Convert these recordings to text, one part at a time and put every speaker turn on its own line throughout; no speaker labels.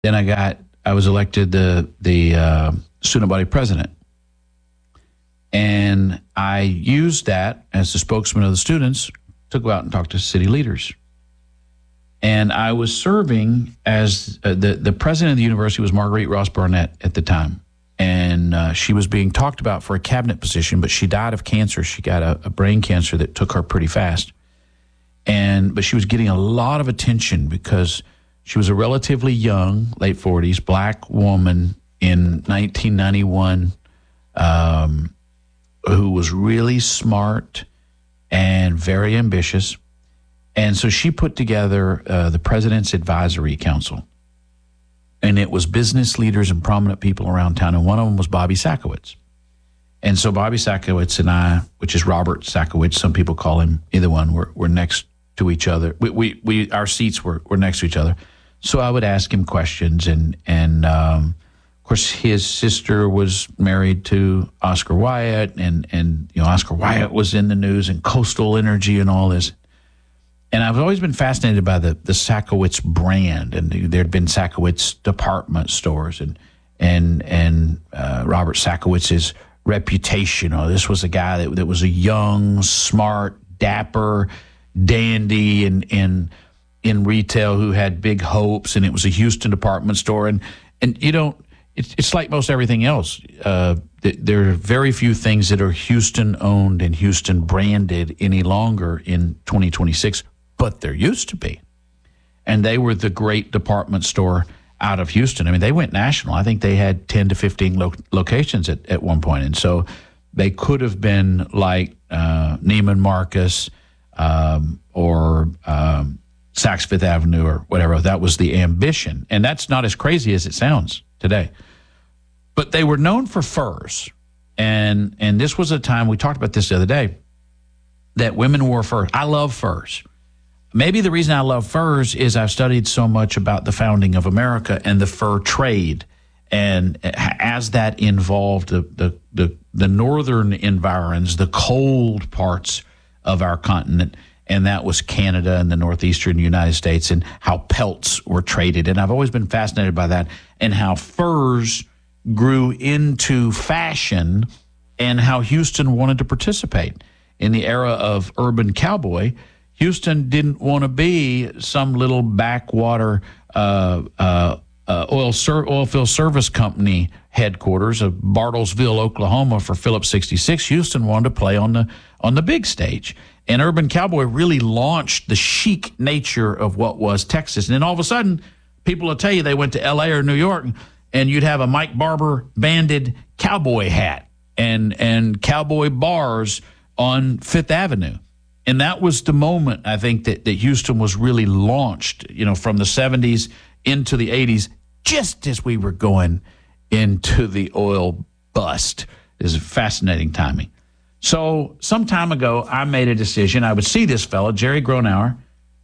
Then I was elected the student body president. And I used that as the spokesman of the students to go out and talk to city leaders. And I was serving as the president of the university was Marguerite Ross Barnett at the time. And she was being talked about for a cabinet position, but she died of cancer. She got a brain cancer that took her pretty fast. But she was getting a lot of attention because she was a relatively young, late 40s, black woman in 1991 who was really smart and very ambitious. And so she put together the President's Advisory Council. And it was business leaders and prominent people around town. And one of them was Bobby Sakowicz. And so Bobby Sakowicz and I, which is Robert Sakowicz, some people call him either one, were next to each other. Our seats were next to each other. So I would ask him questions. And of course, his sister was married to Oscar Wyatt. And Oscar Wyatt was in the news and Coastal Energy and all this. And I've always been fascinated by the Sakowicz brand, and there had been Sakowicz department stores, and Robert Sakowitz's reputation. This was a guy that was a young, smart, dapper dandy in retail who had big hopes, and it was a Houston department store. And it's like most everything else. There are very few things that are Houston owned and Houston branded any longer in 2026. But there used to be. And they were the great department store out of Houston. I mean, they went national. I think they had 10 to 15 locations at one point. And so they could have been like Neiman Marcus or Saks Fifth Avenue or whatever. That was the ambition. And that's not as crazy as it sounds today. But they were known for furs. And this was a time, we talked about this the other day, that women wore furs. I love furs. Maybe the reason I love furs is I've studied so much about the founding of America and the fur trade. And as that involved the northern environs, the cold parts of our continent, and that was Canada and the northeastern United States, and how pelts were traded. And I've always been fascinated by that, and how furs grew into fashion, and how Houston wanted to participate. In the era of urban cowboy, Houston didn't want to be some little backwater oil field service company headquarters of Bartlesville, Oklahoma for Phillips 66. Houston wanted to play on the big stage. And Urban Cowboy really launched the chic nature of what was Texas. And then all of a sudden, people will tell you they went to L.A. or New York, and you'd have a Mike Barber banded cowboy hat and cowboy bars on Fifth Avenue. And that was the moment, I think, that Houston was really launched, from the 70s into the 80s, just as we were going into the oil bust. It was fascinating timing. So some time ago, I made a decision. I would see this fellow, Jerry Gronauer.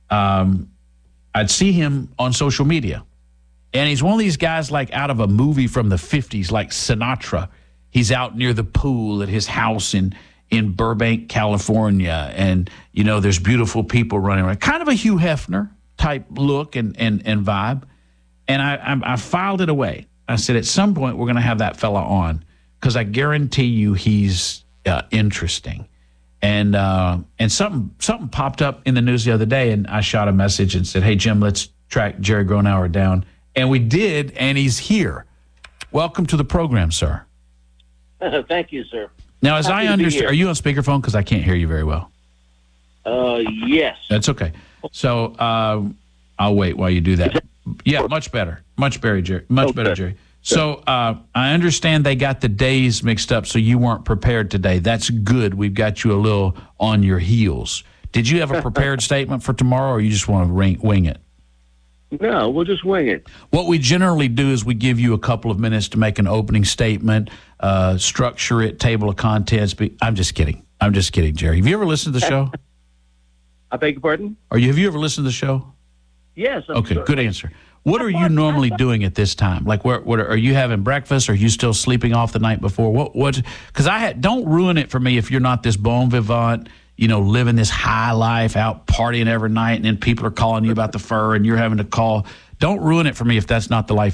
I'd see him on social media. And he's one of these guys like out of a movie from the 50s, like Sinatra. He's out near the pool at his house in Burbank, California, and there's beautiful people running around, kind of a Hugh Hefner type look and vibe. And I filed it away. I said, at some point we're going to have that fella on, because I guarantee you he's interesting. And something popped up in the news the other day, and I shot a message and said, hey Jim, let's track Jerry Gronauer down, and we did, and he's here. Welcome to the program, sir.
Thank you, sir.
Now, as I understand, are you on speakerphone? Because I can't hear you very well.
Yes.
That's okay. So I'll wait while you do that. Yeah, much better. Much better, Jerry. Much better, Jerry. So I understand they got the days mixed up, so you weren't prepared today. That's good. We've got you a little on your heels. Did you have a prepared statement for tomorrow, or you just want to wing it?
No, we'll just wing it.
What we generally do is we give you a couple of minutes to make an opening statement, structure it, table of contents. I'm just kidding. Jerry. Have you ever listened to the show?
I beg your pardon?
Have you ever listened to the show?
Yes.
Okay, good answer. What are you normally doing at this time? Like, what are you having breakfast? Are you still sleeping off the night before? What? Because don't ruin it for me if you're not this bon vivant, living this high life, out partying every night, and then people are calling you about the fur, and you're having to call. Don't ruin it for me if that's not the life